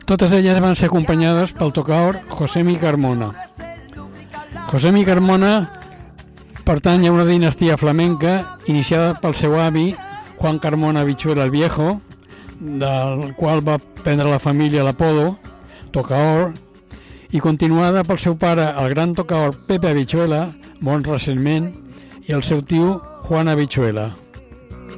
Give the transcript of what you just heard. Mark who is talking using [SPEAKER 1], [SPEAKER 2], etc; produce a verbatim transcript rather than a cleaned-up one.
[SPEAKER 1] Totes elles van ser acompanyades pel tocaor Josemi Carmona. Josemi Carmona pertany a una dinastia flamenca iniciada pel seu avi Juan Carmona Vichuela el Viejo, del qual va prendre la família l'apodo tocaor, i continuada pel seu pare, el gran tocaor Pepe Vichuela, mort recentment, i el seu tio Juan Vichuela.